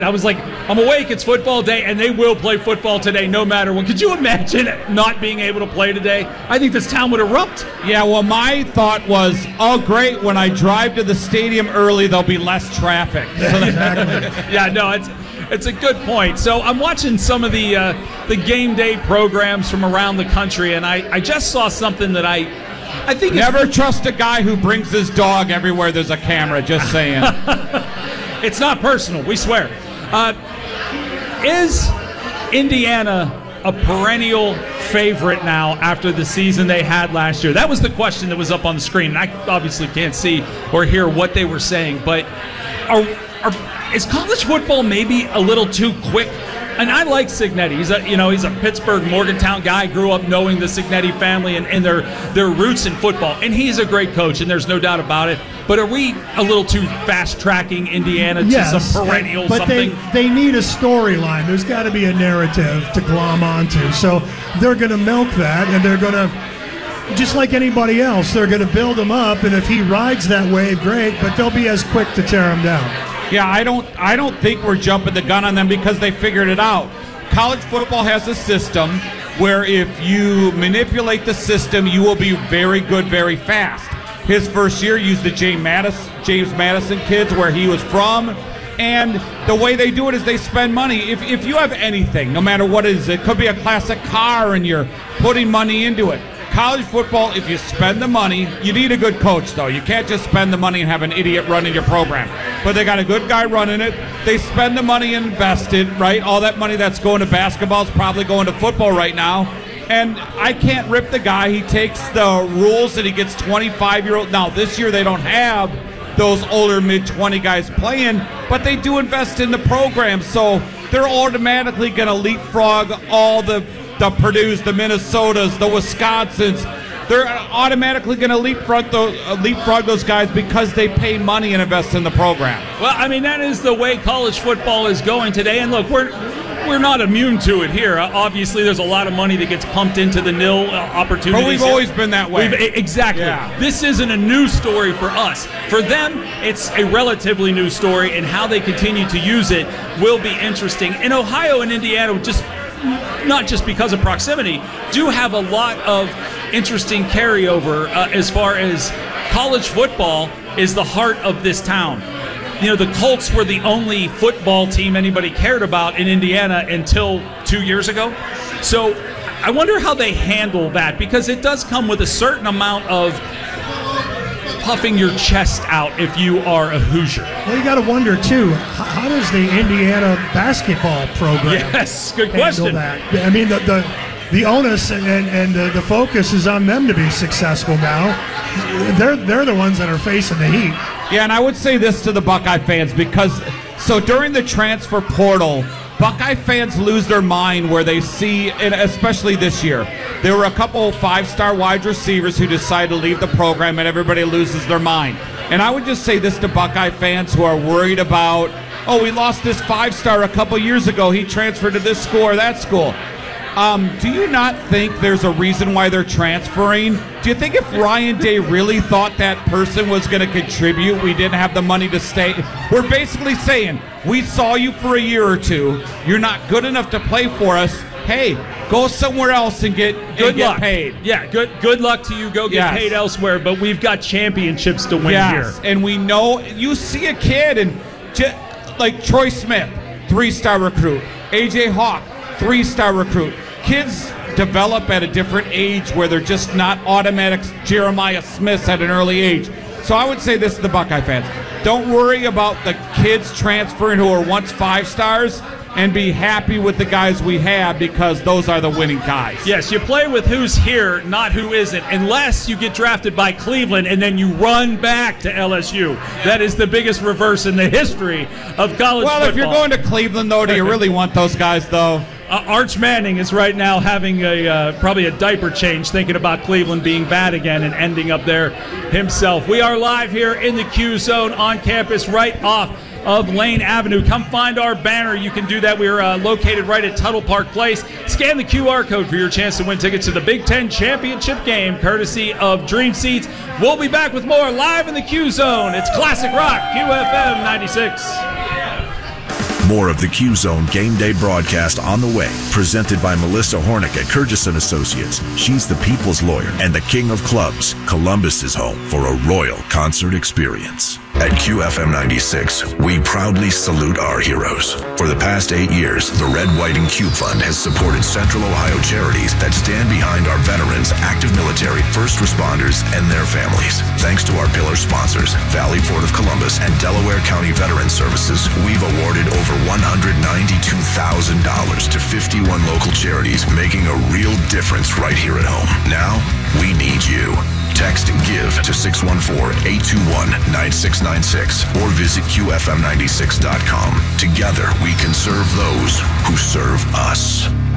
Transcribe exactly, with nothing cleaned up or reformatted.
I was like, I'm awake, it's football day, and they will play football today no matter what. Could you imagine not being able to play today? I think this town would erupt. Yeah, well, my thought was, oh, great, when I drive to the stadium early, there'll be less traffic. So exactly. Yeah, no, it's it's a good point. So I'm watching some of the uh, the game day programs from around the country, and I, I just saw something that I I think never trust a guy who brings his dog everywhere there's a camera, just saying. It's not personal, we swear. Uh, is Indiana a perennial favorite now after the season they had last year? That was the question that was up on the screen. And I obviously can't see or hear what they were saying, but are, are, is college football maybe a little too quick? And I like Cignetti. He's a, you know, he's a Pittsburgh, Morgantown guy. Grew up knowing the Cignetti family and, and their their roots in football. And he's a great coach, and there's no doubt about it. But are we a little too fast-tracking Indiana to yes, some perennial but something? But they, they need a storyline. There's got to be a narrative to glom onto. So they're going to milk that, and they're going to, just like anybody else, they're going to build him up. And if he rides that wave, great. But they'll be as quick to tear him down. Yeah, I don't I don't think we're jumping the gun on them because they figured it out. College football has a system where if you manipulate the system, you will be very good very fast. His first year used the James Madison, James Madison kids where he was from, and the way they do it is they spend money. If, if you have anything, no matter what it is, it could be a classic car and you're putting money into it. College football, if you spend the money, you need a good coach, though. You can't just spend the money and have an idiot running your program. But they got a good guy running it. They spend the money and invest it, right? All that money that's going to basketball is probably going to football right now. And I can't rip the guy. He takes the rules and he gets twenty-five-year-old. Now, this year they don't have those older mid twenty guys playing, but they do invest in the program. So they're automatically going to leapfrog all the the Purdues, the Minnesotas, the Wisconsins. They're automatically going to leapfrog those, uh, leapfrog those guys because they pay money and invest in the program. Well, I mean, that is the way college football is going today. And look, we're we're not immune to it here. Uh, obviously, there's a lot of money that gets pumped into the nil uh, opportunities. But we've always been that way. We've, exactly. Yeah. This isn't a new story for us. For them, it's a relatively new story, and how they continue to use it will be interesting. In Ohio and Indiana, just not just because of proximity, do have a lot of interesting carryover uh, as far as college football is the heart of this town. You know, the Colts were the only football team anybody cared about in Indiana until two years ago. So I wonder how they handle that, because it does come with a certain amount of puffing your chest out if you are a Hoosier. Well, you got to wonder, too, how does the Indiana basketball program yes, good handle question. that? I mean, the the, the onus and, and the, the focus is on them to be successful now. They're, they're the ones that are facing the heat. Yeah, and I would say this to the Buckeye fans, because so during the transfer portal, Buckeye fans lose their mind where they see, and especially this year, there were a couple five-star wide receivers who decided to leave the program, and everybody loses their mind. And I would just say this to Buckeye fans who are worried about, oh, we lost this five-star a couple years ago. He transferred to this school or that school. Um, do you not think there's a reason why they're transferring? Do you think if Ryan Day really thought that person was going to contribute, we didn't have the money to stay? We're basically saying, we saw you for a year or two. You're not good enough to play for us. Hey, go somewhere else and get, good and get luck. paid. Yeah, good good luck to you. Go get Yes. paid elsewhere. But we've got championships to win Yes, here. and we know, you see a kid, and j- like Troy Smith, three-star recruit. A J Hawk, three-star recruit. Kids develop at a different age where they're just not automatic Jeremiah Smiths at an early age. So I would say this to the Buckeye fans. Don't worry about the kids transferring who were once five stars, and be happy with the guys we have, because those are the winning guys. Yes, you play with who's here, not who isn't, unless you get drafted by Cleveland and then you run back to L S U. That is the biggest reverse in the history of college Well, football. if you're going to Cleveland, though, do you really want those guys, though? Uh, Arch Manning is right now having a uh, probably a diaper change, thinking about Cleveland being bad again and ending up there himself. We are live here in the Q Zone on campus, right off of Lane Avenue. Come find our banner. You can do that. We're uh, located right at Tuttle Park Place. Scan the Q R code for your chance to win tickets to the Big Ten Championship game, courtesy of Dream Seats. We'll be back with more live in the Q Zone. It's Classic Rock, Q F M ninety-six. More of the Q-Zone Game Day broadcast on the way. Presented by Melissa Hornick at Kurgison Associates. She's the people's lawyer and the king of clubs. Columbus is home for a royal concert experience. At Q F M ninety-six, we proudly salute our heroes. For the past eight years, the Red, White, and Cube Fund has supported Central Ohio charities that stand behind our veterans, active military, first responders, and their families. Thanks to our pillar sponsors, Valley Port of Columbus and Delaware County Veteran Services, we've awarded over one hundred ninety-two thousand dollars to fifty-one local charities, making a real difference right here at home. Now, we need you. Text GIVE to six one four, eight two one, nine six nine six or visit Q F M ninety-six dot com. Together, we can serve those who serve us.